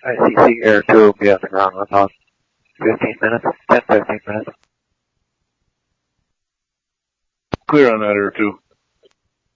ICC Air 2 will be up and around about 15 minutes, 10, 15 minutes. Clear on that Air 2.